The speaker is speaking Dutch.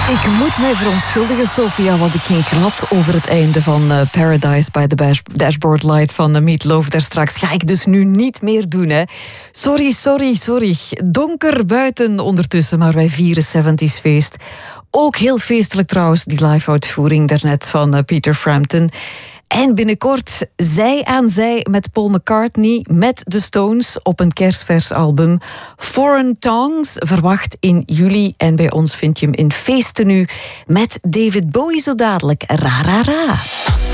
Ik moet mij verontschuldigen, Sophia, want ik ging glad over het einde van Paradise by the Dashboard Light van Meat Loaf. Daar straks ga ik dus nu niet meer doen, hè. Sorry. Donker buiten ondertussen, maar wij vieren 70's feest. Ook heel feestelijk trouwens, die live-uitvoering daarnet van Peter Frampton. En binnenkort zij aan zij met Paul McCartney, met de Stones op een kerstvers album. Foreign Tongues, verwacht in juli. En bij ons vind je hem in feesttenu met David Bowie zo dadelijk. Ra, ra, ra.